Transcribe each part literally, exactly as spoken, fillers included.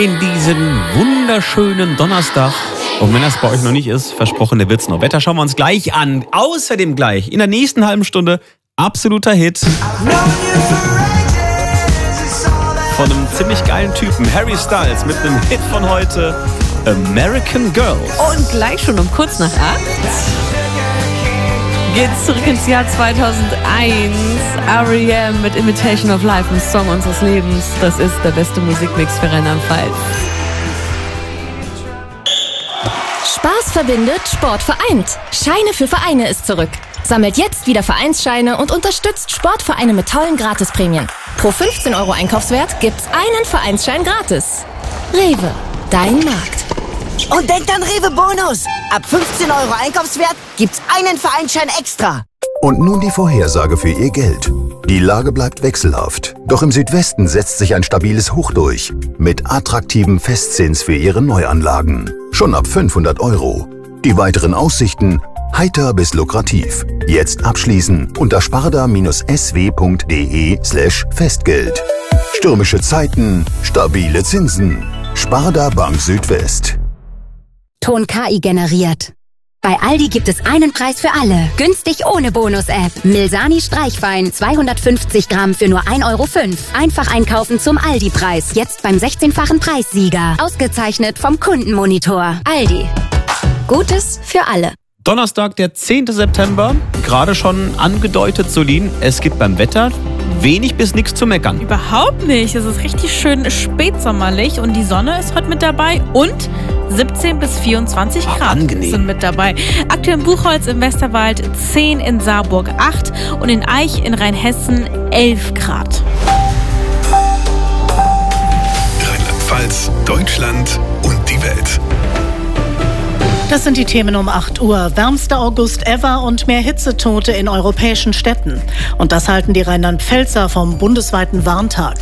In diesen wunderschönen Donnerstag. Und wenn das bei euch noch nicht ist, versprochen, der wird's noch. Wetter schauen wir uns gleich an. Außerdem gleich in der nächsten halben Stunde absoluter Hit von einem ziemlich geilen Typen, Harry Styles, mit einem Hit von heute, American Girl. Und gleich schon um kurz nach acht geht's zurück ins Jahr zweitausendeins. R E M mit Imitation of Life, ein Song unseres Lebens. Das ist der beste Musikmix für Rheinland-Pfalz. Spaß verbindet, Sport vereint. Scheine für Vereine ist zurück. Sammelt jetzt wieder Vereinsscheine und unterstützt Sportvereine mit tollen Gratisprämien. Pro fünfzehn Euro Einkaufswert gibt's einen Vereinsschein gratis. Rewe, dein Markt. Und denkt an Rewe Bonus. Ab fünfzehn Euro Einkaufswert gibt's einen Vereinsschein extra. Und nun die Vorhersage für Ihr Geld. Die Lage bleibt wechselhaft. Doch im Südwesten setzt sich ein stabiles Hoch durch. Mit attraktivem Festzins für Ihre Neuanlagen. Schon ab fünfhundert Euro. Die weiteren Aussichten heiter bis lukrativ. Jetzt abschließen unter sparda-sw.de slash Festgeld. Stürmische Zeiten, stabile Zinsen. Sparda Bank Südwest. Ton K I generiert. Bei Aldi gibt es einen Preis für alle. Günstig ohne Bonus-App. Milsani Streichwein zweihundertfünfzig Gramm für nur ein Euro fünf. Einfach einkaufen zum Aldi-Preis. Jetzt beim sechzehnfachen Preissieger. Ausgezeichnet vom Kundenmonitor. Aldi. Gutes für alle. Donnerstag, der zehnten September. Gerade schon angedeutet, Solin. Es gibt beim Wetter wenig bis nichts zu meckern. Überhaupt nicht. Es ist richtig schön spätsommerlich und die Sonne ist heute mit dabei und siebzehn bis vierundzwanzig Ach, Grad angenehm. sind mit dabei. Aktuell in Buchholz im Westerwald zehn, in Saarburg acht und in Aich in Rheinhessen elf Grad. Rheinland-Pfalz, Deutschland und die Welt. Das sind die Themen um acht Uhr. Wärmster August ever und mehr Hitzetote in europäischen Städten. Und das halten die Rheinland-Pfälzer vom bundesweiten Warntag.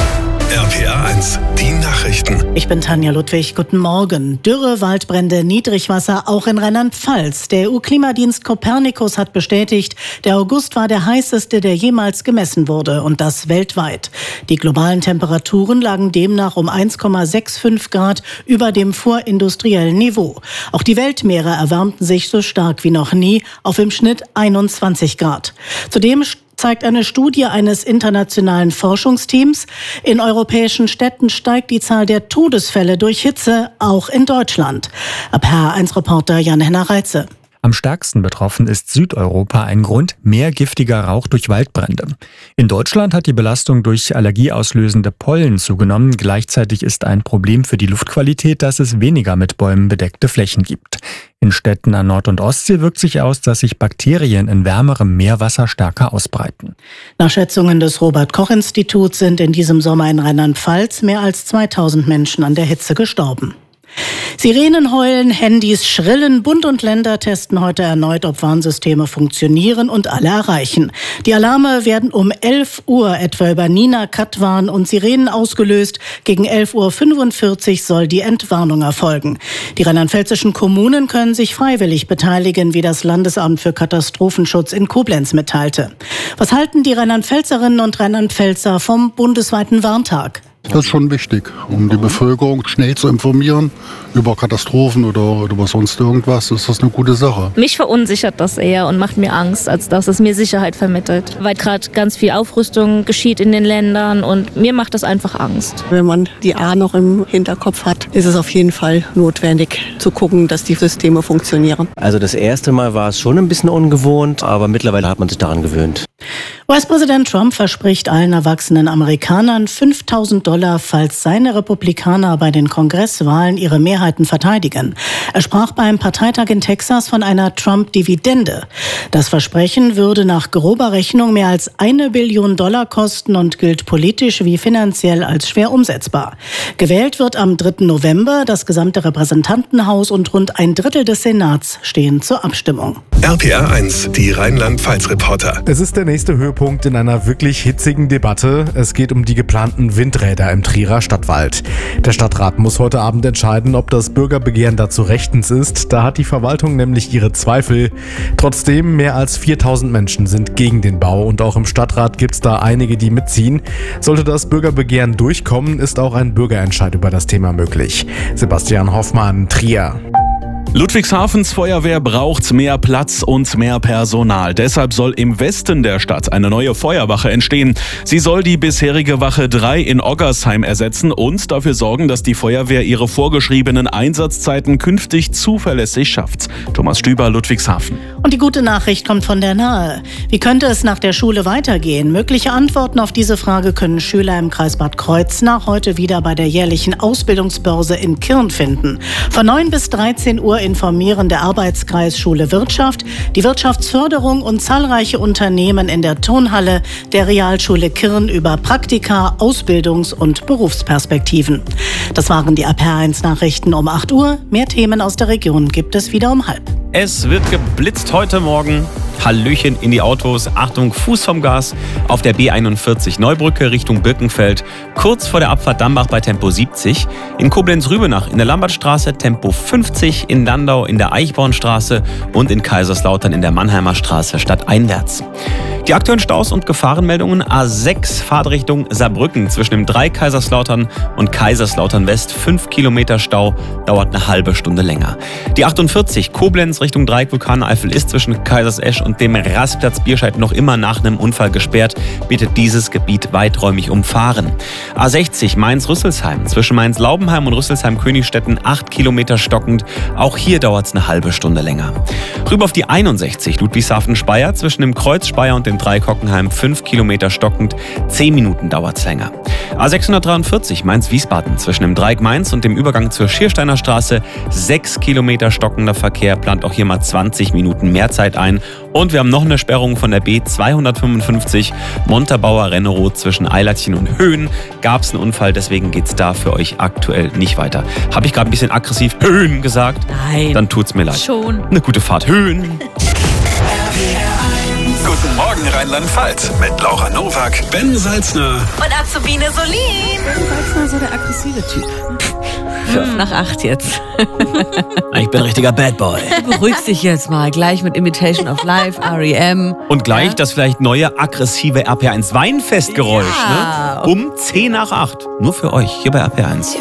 R P R eins, die Nachrichten. Ich bin Tanja Ludwig, guten Morgen. Dürre, Waldbrände, Niedrigwasser auch in Rheinland-Pfalz. Der E U-Klimadienst Copernicus hat bestätigt, der August war der heißeste, der jemals gemessen wurde, und das weltweit. Die globalen Temperaturen lagen demnach um eins Komma fünfundsechzig Grad über dem vorindustriellen Niveau. Auch die Weltmeere erwärmten sich so stark wie noch nie auf im Schnitt einundzwanzig Grad. Zudem zeigt eine Studie eines internationalen Forschungsteams, in europäischen Städten steigt die Zahl der Todesfälle durch Hitze, auch in Deutschland. Ab H R eins Reporter Jan-Henner Reitze. Am stärksten betroffen ist Südeuropa, ein Grund mehr giftiger Rauch durch Waldbrände. In Deutschland hat die Belastung durch allergieauslösende Pollen zugenommen. Gleichzeitig ist ein Problem für die Luftqualität, dass es weniger mit Bäumen bedeckte Flächen gibt. In Städten an Nord- und Ostsee wirkt sich aus, dass sich Bakterien in wärmerem Meerwasser stärker ausbreiten. Nach Schätzungen des Robert-Koch-Instituts sind in diesem Sommer in Rheinland-Pfalz mehr als zweitausend Menschen an der Hitze gestorben. Sirenen heulen, Handys schrillen, Bund und Länder testen heute erneut, ob Warnsysteme funktionieren und alle erreichen. Die Alarme werden um elf Uhr etwa über Nina, Katwan und Sirenen ausgelöst. Gegen elf Uhr fünfundvierzig soll die Entwarnung erfolgen. Die rheinland-pfälzischen Kommunen können sich freiwillig beteiligen, wie das Landesamt für Katastrophenschutz in Koblenz mitteilte. Was halten die Rheinland-Pfälzerinnen und Rheinland-Pfälzer vom bundesweiten Warntag? Das ist schon wichtig, um die Bevölkerung schnell zu informieren über Katastrophen oder über sonst irgendwas. Ist das eine gute Sache. Mich verunsichert das eher und macht mir Angst, als dass es mir Sicherheit vermittelt. Weil gerade ganz viel Aufrüstung geschieht in den Ländern und mir macht das einfach Angst. Wenn man die A noch im Hinterkopf hat, ist es auf jeden Fall notwendig zu gucken, dass die Systeme funktionieren. Also das erste Mal war es schon ein bisschen ungewohnt, aber mittlerweile hat man sich daran gewöhnt. U S-Präsident Trump verspricht allen erwachsenen Amerikanern fünftausend Dollar, falls seine Republikaner bei den Kongresswahlen ihre Mehrheiten verteidigen. Er sprach beim Parteitag in Texas von einer Trump-Dividende. Das Versprechen würde nach grober Rechnung mehr als eine Billion Dollar kosten und gilt politisch wie finanziell als schwer umsetzbar. Gewählt wird am dritten November. Das gesamte Repräsentantenhaus und rund ein Drittel des Senats stehen zur Abstimmung. R P R eins, die Rheinland-Pfalz-Reporter. Es ist der nächste Höhepunkt Schwerpunkt in einer wirklich hitzigen Debatte. Es geht um die geplanten Windräder im Trierer Stadtwald. Der Stadtrat muss heute Abend entscheiden, ob das Bürgerbegehren dazu rechtens ist. Da hat die Verwaltung nämlich ihre Zweifel. Trotzdem, mehr als viertausend Menschen sind gegen den Bau und auch im Stadtrat gibt es da einige, die mitziehen. Sollte das Bürgerbegehren durchkommen, ist auch ein Bürgerentscheid über das Thema möglich. Sebastian Hoffmann, Trier. Ludwigshafens Feuerwehr braucht mehr Platz und mehr Personal. Deshalb soll im Westen der Stadt eine neue Feuerwache entstehen. Sie soll die bisherige Wache drei in Oggersheim ersetzen und dafür sorgen, dass die Feuerwehr ihre vorgeschriebenen Einsatzzeiten künftig zuverlässig schafft. Thomas Stüber, Ludwigshafen. Und die gute Nachricht kommt von der Nahe. Wie könnte es nach der Schule weitergehen? Mögliche Antworten auf diese Frage können Schüler im Kreis Bad Kreuznach heute wieder bei der jährlichen Ausbildungsbörse in Kirn finden. Von neun bis dreizehn Uhr informieren der Arbeitskreis Schule Wirtschaft, die Wirtschaftsförderung und zahlreiche Unternehmen in der Turnhalle der Realschule Kirn über Praktika, Ausbildungs- und Berufsperspektiven. Das waren die R P R eins Nachrichten um acht Uhr. Mehr Themen aus der Region gibt es wieder um halb. Es wird geblitzt heute Morgen. Hallöchen in die Autos. Achtung, Fuß vom Gas auf der B einundvierzig Neubrücke Richtung Birkenfeld. Kurz vor der Abfahrt Dambach bei Tempo siebzig. In Koblenz-Rübenach in der Lambertstraße Tempo fünfzig. In Landau in der Eichbornstraße und in Kaiserslautern in der Mannheimer Straße stadteinwärts. Die aktuellen Staus und Gefahrenmeldungen: A sechs Fahrtrichtung Saarbrücken zwischen dem drei Kaiserslautern und Kaiserslautern West. fünf Kilometer Stau, dauert eine halbe Stunde länger. Die achtundvierzig Koblenz Richtung Dreieck Vulkaneifel ist zwischen Kaisersesch und dem Rastplatz Bierscheid noch immer nach einem Unfall gesperrt. Bitte dieses Gebiet weiträumig umfahren. A sechzig Mainz-Rüsselsheim zwischen Mainz-Laubenheim und Rüsselsheim-Königstetten acht Kilometer stockend. Auch hier dauert es eine halbe Stunde länger. Rüber auf die einundsechzig Ludwigshafen-Speyer zwischen dem Kreuz Speyer und dem Dreieck Hockenheim fünf Kilometer stockend. zehn Minuten dauert es länger. A sechshundertdreiundvierzig Mainz-Wiesbaden zwischen dem Dreieck Mainz und dem Übergang zur Schiersteiner Straße sechs Kilometer stockender Verkehr, plant auch hier mal zwanzig Minuten mehr Zeit ein. Und wir haben noch eine Sperrung von der B zweihundertfünfundfünfzig Montabaur Renneroth zwischen Eilertchen und Höhen. Gab es einen Unfall, deswegen geht es da für euch aktuell nicht weiter. Habe ich gerade ein bisschen aggressiv Höhen gesagt? Nein. Dann tut's mir leid. Schon. Eine gute Fahrt. Höhen. Guten Morgen Rheinland-Pfalz mit Laura Nowak, Ben Salzner Und Azubine Solin. Ben Salzner, so der aggressive Typ. Fünf nach acht jetzt. Ich bin ein richtiger Bad Boy. Du beruhigst dich jetzt mal. Gleich mit Imitation of Life, R E M. Und gleich ja? das vielleicht neue aggressive R P R eins Weinfestgeräusch. Ja. Ne? Um zehn nach acht. Nur für euch hier bei R P R eins.